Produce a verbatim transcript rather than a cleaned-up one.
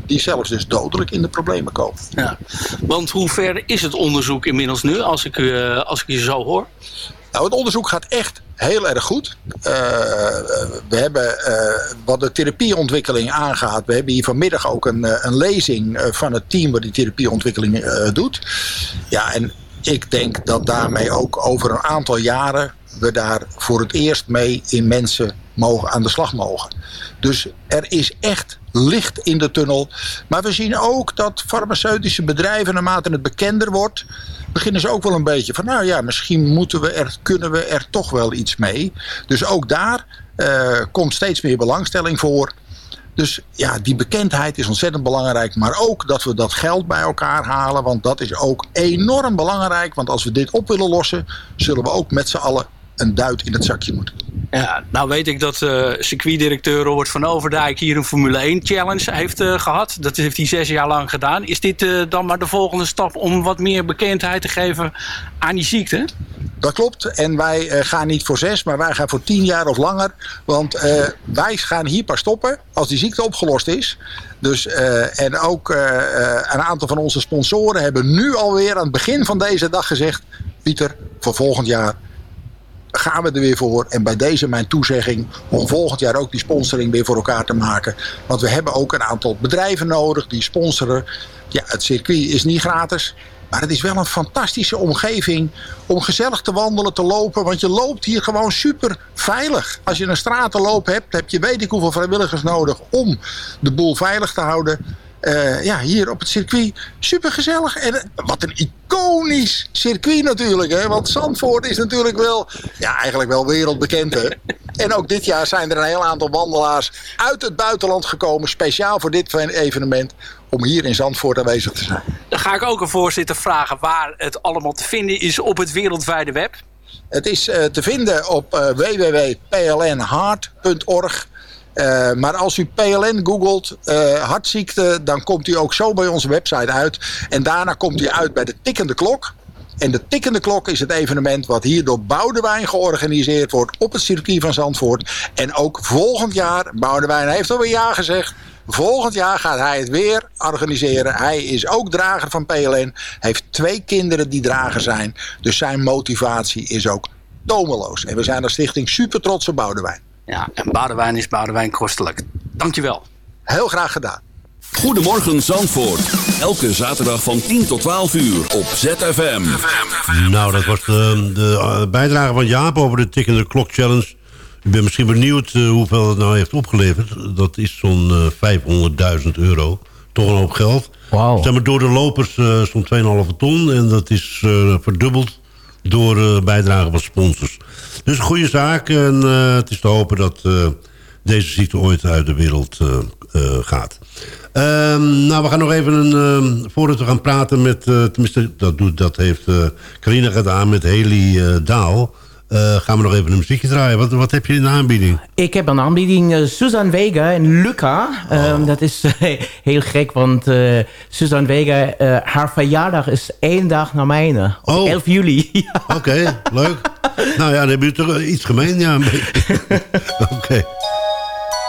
die zelfs dus dodelijk in de problemen komen. Ja. Want hoe ver is het onderzoek inmiddels nu, als ik, uh, als ik je zo hoor? Nou, het onderzoek gaat echt heel erg goed. Uh, we hebben, uh, wat de therapieontwikkeling aangaat, we hebben hier vanmiddag ook een, een lezing van het team wat die therapieontwikkeling uh, doet. Ja, en ik denk dat daarmee ook over een aantal jaren we daar voor het eerst mee in mensen mogen aan de slag mogen. Dus er is echt licht in de tunnel. Maar we zien ook dat farmaceutische bedrijven, naarmate het bekender wordt, beginnen ze ook wel een beetje van, nou ja, misschien moeten we er, kunnen we er toch wel iets mee. Dus ook daar uh, komt steeds meer belangstelling voor. Dus ja, die bekendheid is ontzettend belangrijk. Maar ook dat we dat geld bij elkaar halen. Want dat is ook enorm belangrijk. Want als we dit op willen lossen, zullen we ook met z'n allen een duit in het zakje moeten. Ja, nou weet ik dat uh, circuitdirecteur Robert van Overdijk hier een Formule één Challenge heeft uh, gehad. Dat heeft hij zes jaar lang gedaan. Is dit uh, dan maar de volgende stap om wat meer bekendheid te geven aan die ziekte? Dat klopt. En wij uh, gaan niet voor zes, maar wij gaan voor tien jaar of langer. Want uh, wij gaan hier pas stoppen als die ziekte opgelost is. Dus, uh, en ook uh, uh, een aantal van onze sponsoren hebben nu alweer aan het begin van deze dag gezegd, Pieter, voor volgend jaar gaan we er weer voor. En bij deze mijn toezegging om volgend jaar ook die sponsoring weer voor elkaar te maken. Want we hebben ook een aantal bedrijven nodig die sponsoren. Ja, het circuit is niet gratis. Maar het is wel een fantastische omgeving om gezellig te wandelen, te lopen. Want je loopt hier gewoon super veilig. Als je een stratenloop hebt, heb je weet ik hoeveel vrijwilligers nodig om de boel veilig te houden. Uh, ja, hier op het circuit. Super gezellig. En uh, wat een iconisch circuit natuurlijk. Hè? Want Zandvoort is natuurlijk wel, ja, eigenlijk wel wereldbekend. Hè? En ook dit jaar zijn er een heel aantal wandelaars uit het buitenland gekomen. Speciaal voor dit evenement. Om hier in Zandvoort aanwezig te zijn. Dan ga ik ook een voorzitter vragen waar het allemaal te vinden is op het wereldwijde web. Het is uh, te vinden op uh, w w w punt p l n heart punt org. Uh, maar als u P L N googelt, uh, hartziekte, dan komt u ook zo bij onze website uit. En daarna komt u uit bij de Tikkende Klok. En de Tikkende Klok is het evenement wat hier door Boudewijn georganiseerd wordt op het circuit van Zandvoort. En ook volgend jaar, Boudewijn heeft alweer ja gezegd, volgend jaar gaat hij het weer organiseren. Hij is ook drager van P L N, heeft twee kinderen die drager zijn. Dus zijn motivatie is ook tomeloos. En we zijn als stichting super trots op Boudewijn. Ja, en Boudewijn is Boudewijn kostelijk. Dankjewel. Heel graag gedaan. Goedemorgen Zandvoort. Elke zaterdag van tien tot twaalf uur op Z F M. Nou, dat was de, de bijdrage van Jaap over de Tikkende Klok Challenge. Ik ben misschien benieuwd uh, hoeveel het nou heeft opgeleverd. Dat is zo'n uh, vijfhonderdduizend euro. Toch een hoop geld. Wow. Zeg maar, door de lopers uh, zo'n twee komma vijf ton. En dat is uh, verdubbeld door uh, bijdrage van sponsors. Dus een goede zaak. En uh, het is te hopen dat uh, deze ziekte ooit uit de wereld uh, uh, gaat. Uh, nou, we gaan nog even, een, uh, voordat we gaan praten met, uh, tenminste, dat, doet, dat heeft uh, Carina gedaan met Haley uh, Daal. Uh, gaan we nog even een muziekje draaien. Wat, wat heb je in de aanbieding? Ik heb een aanbieding. Uh, Suzanne Vega en Luca. Um, oh. Dat is uh, heel gek, want uh, Suzanne Vega, uh, haar verjaardag is één dag na mijne. Op oh. elf juli. Ja. Oké, okay, leuk. Nou ja, dan heb je toch iets gemeen. Ja, oké. Okay.